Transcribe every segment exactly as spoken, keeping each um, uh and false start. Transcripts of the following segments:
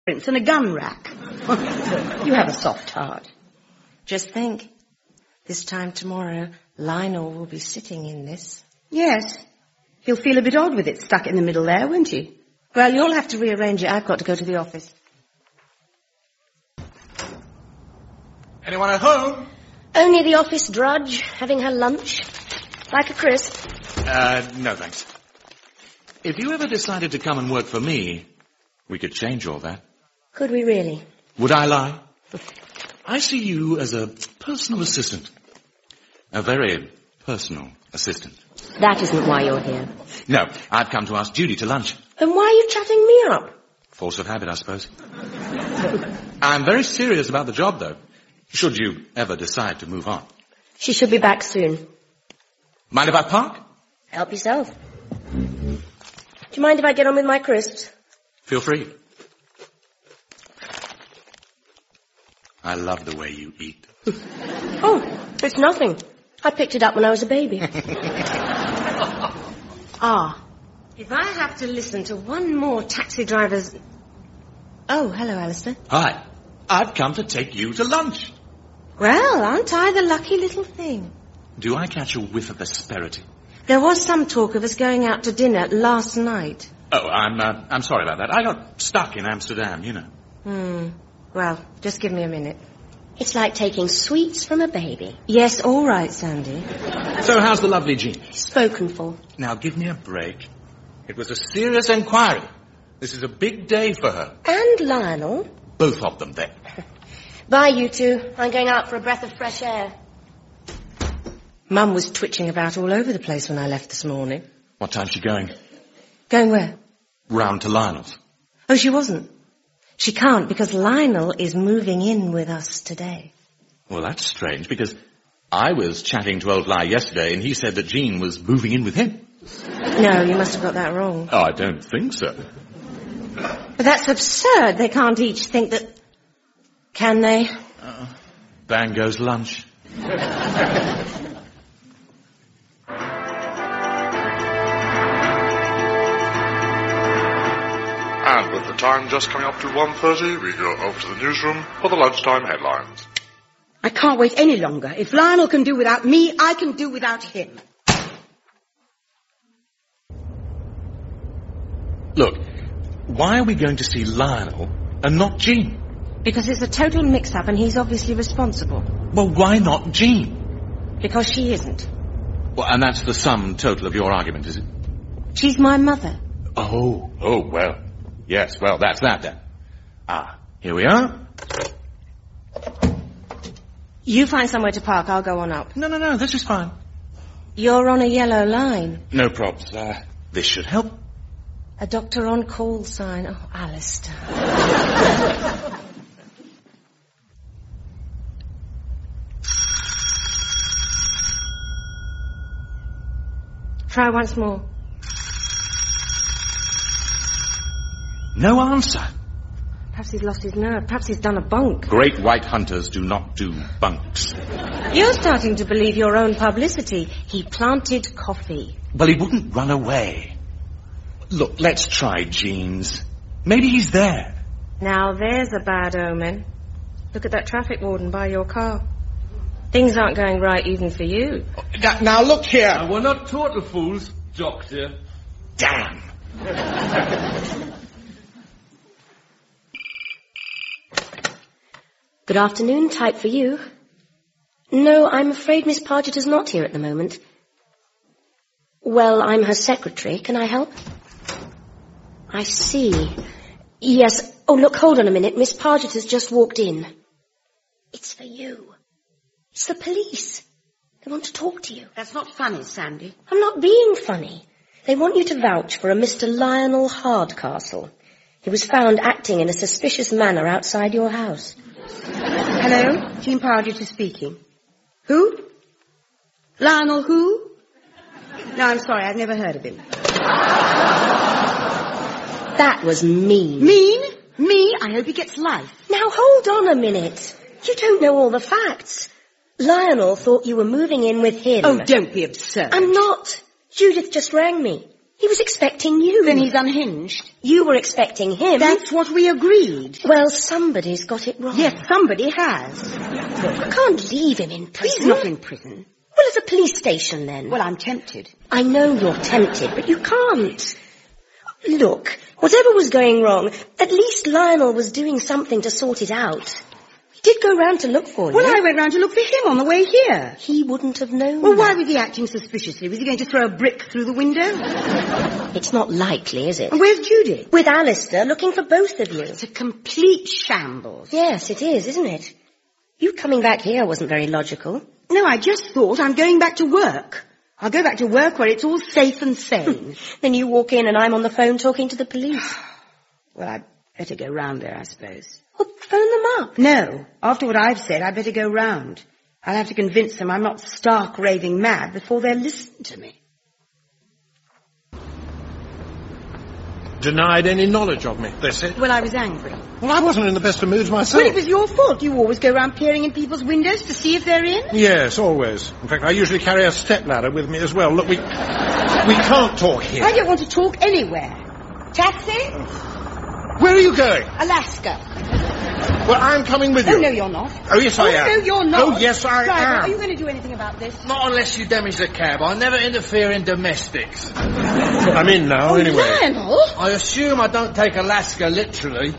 prints and a gun rack. You have a soft heart. Just think, this time tomorrow, Lionel will be sitting in this. Yes. He'll feel a bit odd with it stuck in the middle there, won't he? Well, you'll have to rearrange it. I've got to go to the office. Anyone at home? Only the office drudge, having her lunch. Like a crisp. Uh, no thanks. If you ever decided to come and work for me, we could change all that. Could we really? Would I lie? I see you as a personal assistant. A very personal assistant. That isn't why you're here. No, I've come to ask Judy to lunch. Then why are you chatting me up? Force of habit, I suppose. I'm very serious about the job, though. Should you ever decide to move on. She should be back soon. Mind if I park? Help yourself. Do you mind if I get on with my crisps? Feel free. I love the way you eat. Oh, it's nothing. I picked it up when I was a baby. Ah, if I have to listen to one more taxi driver's... Oh, hello, Alistair. Hi. I've come to take you to lunch. Well, aren't I the lucky little thing? Do I catch a whiff of asperity? There was some talk of us going out to dinner last night. Oh, I'm uh, I'm sorry about that. I got stuck in Amsterdam, you know. Hmm. Well, just give me a minute. It's like taking sweets from a baby. Yes, all right, Sandy. So how's the lovely Jean? Spoken for. Now give me a break. It was a serious inquiry. This is a big day for her. And Lionel. Both of them then. Bye, you two. I'm going out for a breath of fresh air. Mum was twitching about all over the place when I left this morning. What time's she going? Going where? Round to Lionel's. Oh, she wasn't. She can't because Lionel is moving in with us today. Well, that's strange because I was chatting to old Lie yesterday and he said that Jean was moving in with him. No, you must have got that wrong. Oh, I don't think so. But that's absurd. They can't each think that... Can they? Uh, bang goes lunch. And with the time just coming up to one thirty, we go over to the newsroom for the lunchtime headlines. I can't wait any longer. If Lionel can do without me, I can do without him. Look, why are we going to see Lionel and not Jean? Because it's a total mix-up and he's obviously responsible. Well, why not Jean? Because she isn't. Well, and that's the sum total of your argument, is it? She's my mother. Oh, oh, well. Yes, well, that's that then. Ah, here we are. You find somewhere to park, I'll go on up. No, no, no, this is fine. You're on a yellow line. No probs. Uh, this should help. A doctor on call sign. Oh, Alistair. Try once more. No answer. Perhaps he's lost his nerve. Perhaps he's done a bunk. Great white hunters do not do bunks. You're starting to believe your own publicity. He planted coffee. Well, he wouldn't run away. Look, let's try Jean's. Maybe he's there. Now there's a bad omen. Look at that traffic warden by your car. Things aren't going right even for you. Now, now look here. Uh, we're not total fools, Doctor. Damn. Good afternoon, type for you. No, I'm afraid Miss Pargett is not here at the moment. Well, I'm her secretary. Can I help? I see. Yes. Oh, look, hold on a minute. Miss Pargett has just walked in. It's for you. It's the police. They want to talk to you. That's not funny, Sandy. I'm not being funny. They want you to vouch for a Mister Lionel Hardcastle. He was found acting in a suspicious manner outside your house. Hello? Jean Pargett is speaking. Who? Lionel who? No, I'm sorry, I've never heard of him. That was mean. Mean? Me? I hope he gets life. Now, hold on a minute. You don't know all the facts. Lionel thought you were moving in with him. Oh, don't be absurd. I'm not. Judith just rang me. He was expecting you. Then he's unhinged. You were expecting him. That's what we agreed. Well, somebody's got it wrong. Yes, somebody has. Look, you can't leave him in prison. He's not in prison. Well, it's a police station then. Well, I'm tempted. I know you're tempted, but you can't. Look, whatever was going wrong, at least Lionel was doing something to sort it out. He did go round to look for you. Well, I went round to look for him on the way here. He wouldn't have known. Well, that. why was he acting suspiciously? Was he going to throw a brick through the window? It's not likely, is it? And where's Judith? With Alistair, looking for both of you. It's a complete shambles. Yes, it is, isn't it? You coming back here wasn't very logical. No, I just thought I'm going back to work. I'll go back to work where it's all safe and sane. Then you walk in and I'm on the phone talking to the police. Well, I'd better go round there, I suppose. Well, phone them up. No. After what I've said, I'd better go round. I'll have to convince them I'm not stark raving mad before they'll listen to me. Denied any knowledge of me, they said. Well, I was angry. Well, I wasn't in the best of moods myself. Well, it was your fault. You always go round peering in people's windows to see if they're in. Yes, always. In fact, I usually carry a stepladder with me as well. Look, we we can't talk here. I don't want to talk anywhere. Taxi? Where are you going? Alaska. Well, I'm coming with you. Oh, no, you're not. Oh, yes, I oh, am. no, you're not. Oh, yes, I Driver, am. Are you going to do anything about this? Not unless you damage the cab. I never interfere in domestics. I'm in now, Oh, anyway. Lionel? I assume I don't take Alaska literally.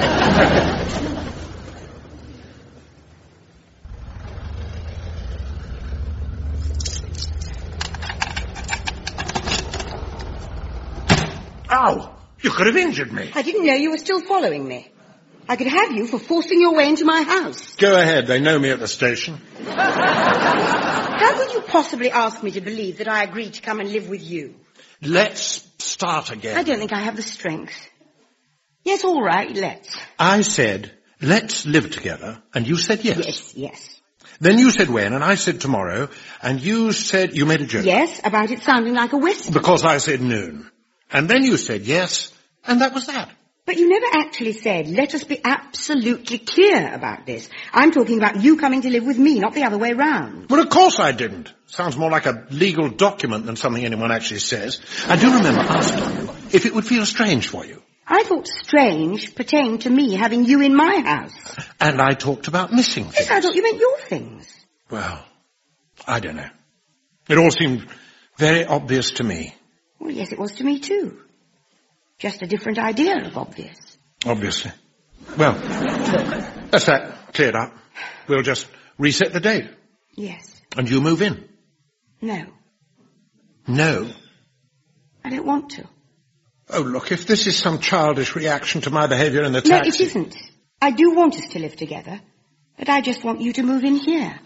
Ow! You could have injured me. I didn't know you were still following me. I could have you for forcing your way into my house. Go ahead. They know me at the station. How could you possibly ask me to believe that I agreed to come and live with you? Let's start again. I don't think I have the strength. Yes, all right, let's. I said, let's live together, and you said yes. Yes, yes. Then you said when, and I said tomorrow, and you said, you made a joke. Yes, about it sounding like a western. Because I said noon. And then you said yes, and that was that. But you never actually said, let us be absolutely clear about this. I'm talking about you coming to live with me, not the other way round. Well, of course I didn't. Sounds more like a legal document than something anyone actually says. I do remember asking you if it would feel strange for you. I thought strange pertained to me having you in my house. And I talked about missing things. Yes, I thought you meant your things. Well, I don't know. It all seemed very obvious to me. Well, yes, it was to me too. Just a different idea of obvious. Obviously. Well, that's that cleared up. We'll just reset the date. Yes. And you move in. No. No. I don't want to. Oh, look, if this is some childish reaction to my behaviour in the taxi... No, it isn't. I do want us to live together. But I just want you to move in here.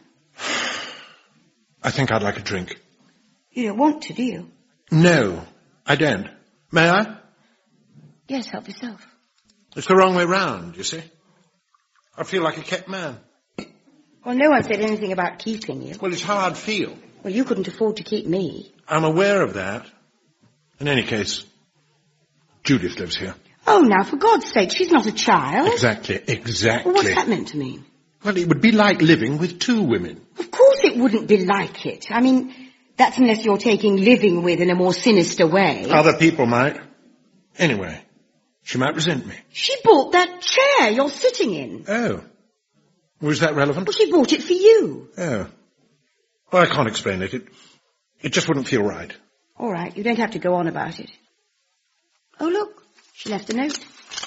I think I'd like a drink. You don't want to, do you? No, I don't. May I? Yes, help yourself. It's the wrong way round, you see. I feel like a kept man. Well, no one said anything about keeping you. Well, it's how I'd feel. Well, you couldn't afford to keep me. I'm aware of that. In any case, Judith lives here. Oh, now, for God's sake, she's not a child. Exactly, exactly. Well, what's that meant to mean? Well, it would be like living with two women. Of course it wouldn't be like it. I mean, that's unless you're taking living with in a more sinister way. Other people might. Anyway, she might resent me. She bought that chair you're sitting in. Oh. Was that relevant? Well, she bought it for you. Oh. Well, I can't explain it. It, it just wouldn't feel right. All right, you don't have to go on about it. Oh, look, she left a note.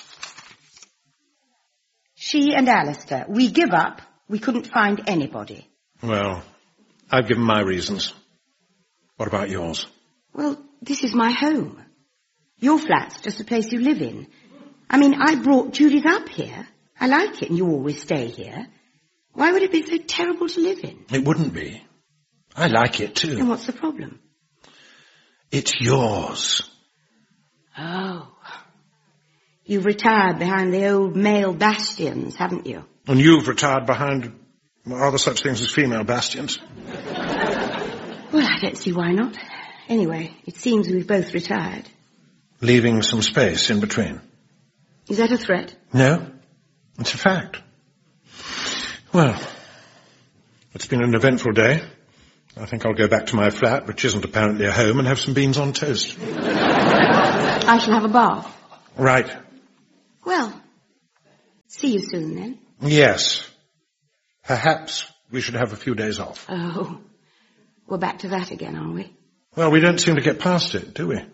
She and Alistair, we give up. We couldn't find anybody. Well, I've given my reasons. What about yours? Well, this is my home. Your flat's just a place you live in. I mean, I brought Judith up here. I like it, and you always stay here. Why would it be so terrible to live in? It wouldn't be. I like it too. And what's the problem? It's yours. Oh. You've retired behind the old male bastions, haven't you? And you've retired behind other such things as female bastions. Well, I don't see why not. Anyway, it seems we've both retired. Leaving some space in between. Is that a threat? No, it's a fact. Well, it's been an eventful day. I think I'll go back to my flat, which isn't apparently a home, and have some beans on toast. I shall have a bath. Right. Well, see you soon then. Yes. Perhaps we should have a few days off. Oh, we're back to that again, are we? Well, we don't seem to get past it, do we?